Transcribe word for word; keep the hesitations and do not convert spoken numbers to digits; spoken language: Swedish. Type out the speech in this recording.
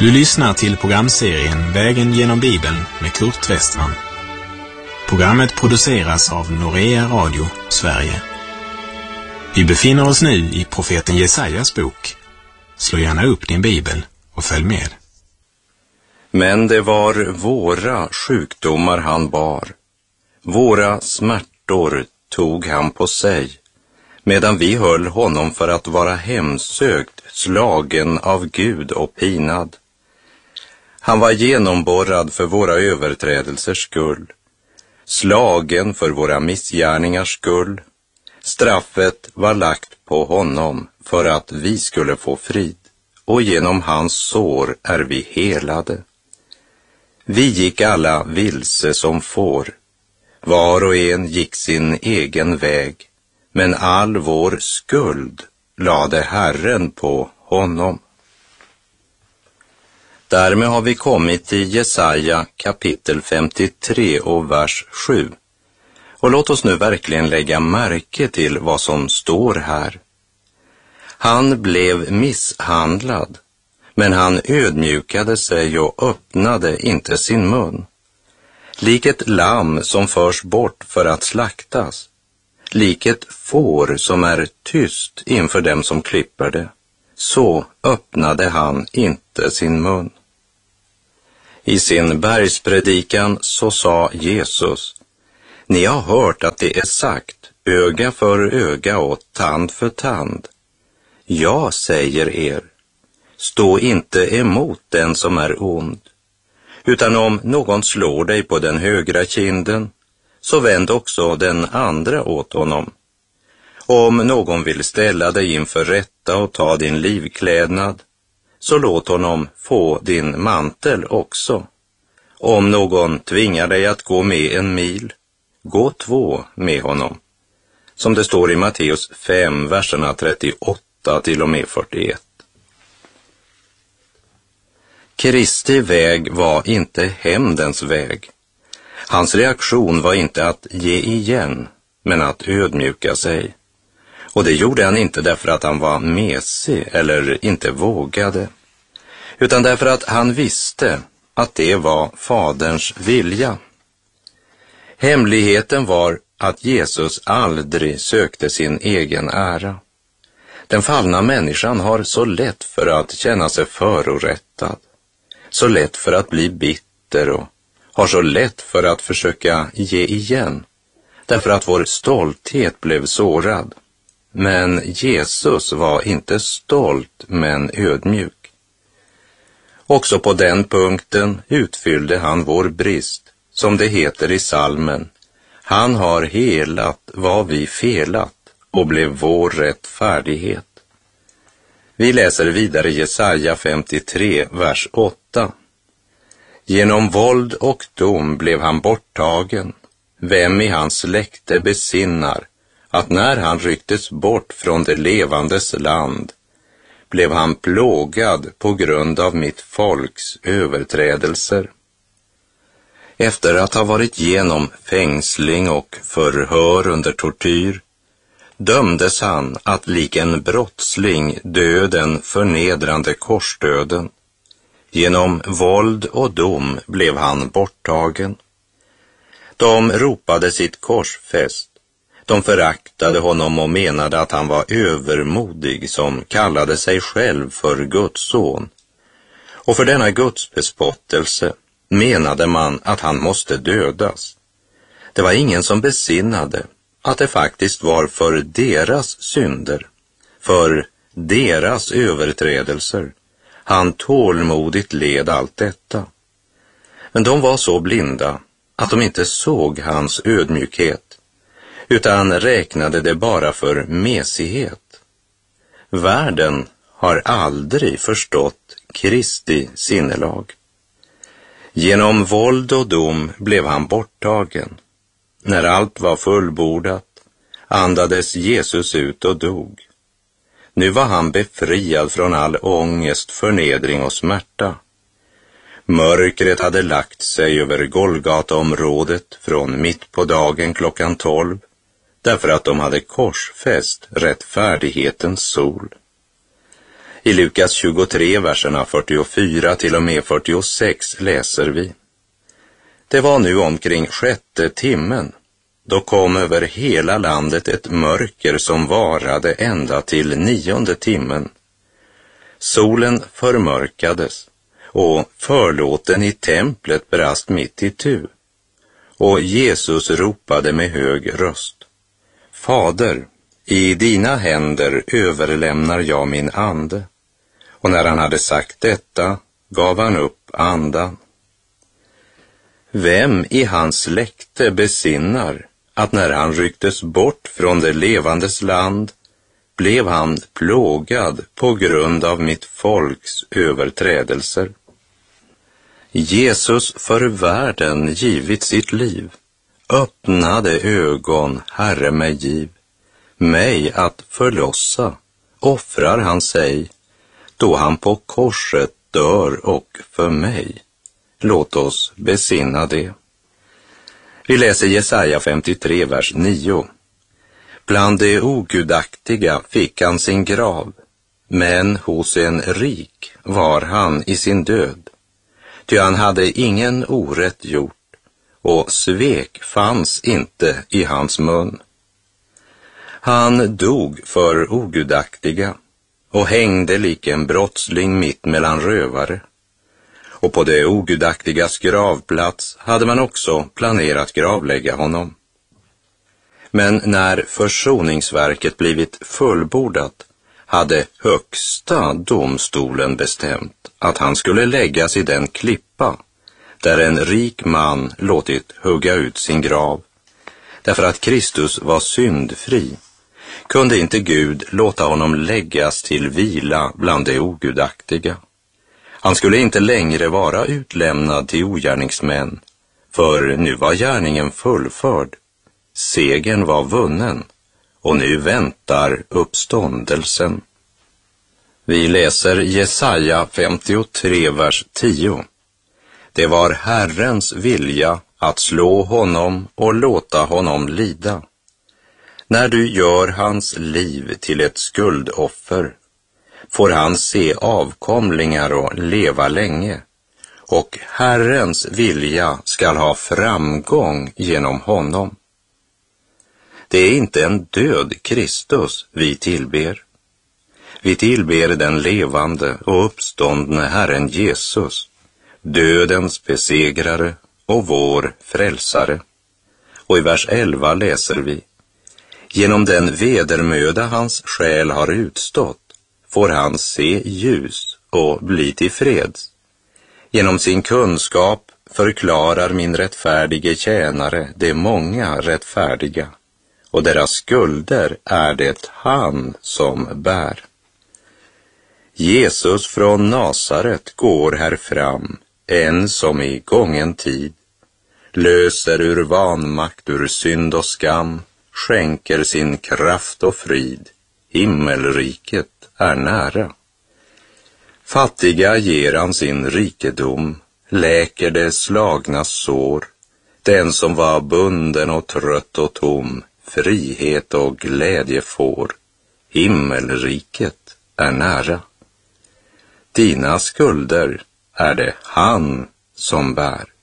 Du lyssnar till programserien Vägen genom Bibeln med Kurt Westman. Programmet produceras av Norea Radio, Sverige. Vi befinner oss nu i profeten Jesajas bok. Slå gärna upp din bibel och följ med. Men det var våra sjukdomar han bar. Våra smärtor tog han på sig, medan vi höll honom för att vara hemsökt, slagen av Gud och pinad. Han var genomborrad för våra överträdelsers skull, slagen för våra missgärningars skull. Straffet var lagt på honom för att vi skulle få frid, och genom hans sår är vi helade. Vi gick alla vilse som får, var och en gick sin egen väg, men all vår skuld lade Herren på honom. Därmed har vi kommit till Jesaja kapitel femtiotre och vers sju. Och låt oss nu verkligen lägga märke till vad som står här. Han blev misshandlad, men han ödmjukade sig och öppnade inte sin mun. Lik ett lamm som förs bort för att slaktas, lik ett får som är tyst inför dem som klipper det, så öppnade han inte sin mun. I sin bergspredikan så sa Jesus: ni har hört att det är sagt, öga för öga och tand för tand. Jag säger er, stå inte emot den som är ond, utan om någon slår dig på den högra kinden, så vänd också den andra åt honom. Om någon vill ställa dig inför rätta och ta din livklädnad, så låt honom få din mantel också. Om någon tvingar dig att gå med en mil, gå två med honom. Som det står i Matteus fem, verserna trettioåtta till och med fyrtioett. Kristi väg var inte hämndens väg. Hans reaktion var inte att ge igen, men att ödmjuka sig. Och det gjorde han inte därför att han var mesig eller inte vågade, utan därför att han visste att det var Faderns vilja. Hemligheten var att Jesus aldrig sökte sin egen ära. Den fallna människan har så lätt för att känna sig förorättad, så lätt för att bli bitter och har så lätt för att försöka ge igen, därför att vår stolthet blev sårad. Men Jesus var inte stolt, men ödmjuk. Också på den punkten utfyllde han vår brist, som det heter i salmen. Han har helat vad vi felat och blev vår rättfärdighet. Vi läser vidare Jesaja femtiotre, vers åtta. Genom våld och dom blev han borttagen. Vem i hans släkte besinnar att när han rycktes bort från det levandes land, blev han plågad på grund av mitt folks överträdelser. Efter att ha varit genom fängsling och förhör under tortyr, dömdes han att lik en brottsling dö den förnedrande korsdöden. Genom våld och dom blev han borttagen. De ropade sitt korsfäst. De föraktade honom och menade att han var övermodig som kallade sig själv för Guds son. Och för denna Guds bespottelse menade man att han måste dödas. Det var ingen som besinnade att det faktiskt var för deras synder, för deras överträdelser, han tålmodigt led allt detta. Men de var så blinda att de inte såg hans ödmjukhet, utan räknade det bara för mesighet. Världen har aldrig förstått Kristi sinnelag. Genom våld och dom blev han borttagen. När allt var fullbordat andades Jesus ut och dog. Nu var han befriad från all ångest, förnedring och smärta. Mörkret hade lagt sig över Golgataområdet från mitt på dagen klockan tolv, därför att de hade korsfäst rättfärdighetens sol. I Lukas tjugotre, verserna fyrtiofyra till och med fyrtiosex läser vi: Det var nu omkring sjätte timmen. Då kom över hela landet ett mörker som varade ända till nionde timmen. Solen förmörkades och förlåten i templet brast mitt i tu. Och Jesus ropade med hög röst: Fader, i dina händer överlämnar jag min ande. Och när han hade sagt detta gav han upp andan. Vem i hans släkte besinnar att när han rycktes bort från det levandes land blev han plågad på grund av mitt folks överträdelser? Jesus för världen givit sitt liv, öppnade ögon Herre mig giv, mig att förlossa offrar han sig, då han på korset dör och för mig. Låt oss besinna det. Vi läser Jesaja femtiotre, vers nio. Bland de ogudaktiga fick han sin grav, men hos en rik var han i sin död. Ty han hade ingen orätt gjort, och svek fanns inte i hans mun. Han dog för ogudaktiga och hängde lik en brottsling mitt mellan rövare. Och på det ogudaktigas gravplats hade man också planerat gravlägga honom. Men när försoningsverket blivit fullbordat hade högsta domstolen bestämt att han skulle läggas i den klippa där en rik man låtit hugga ut sin grav. Därför att Kristus var syndfri kunde inte Gud låta honom läggas till vila bland de ogudaktiga. Han skulle inte längre vara utlämnad till ogärningsmän, för nu var gärningen fullförd. Segern var vunnen, och nu väntar uppståndelsen. Vi läser Jesaja femtiotre, vers tio. Det var Herrens vilja att slå honom och låta honom lida. När du gör hans liv till ett skuldoffer får han se avkomlingar och leva länge, och Herrens vilja skall ha framgång genom honom. Det är inte en död Kristus vi tillber. Vi tillber den levande och uppståndne Herren Jesus, dödens besegrare och vår frälsare. Och i vers elva läser vi: Genom den vedermöda hans själ har utstått får han se ljus och bli tillfreds. Genom sin kunskap förklarar min rättfärdige tjänare de många rättfärdiga, och deras skulder är det han som bär. Jesus från Nasaret går här fram, en som i gången tid, löser ur vanmakt, ur synd och skam, skänker sin kraft och frid, himmelriket är nära. Fattiga ger han sin rikedom, läker det slagna sår, den som var bunden och trött och tom, frihet och glädje får, himmelriket är nära. Dina skulder är det han som bär.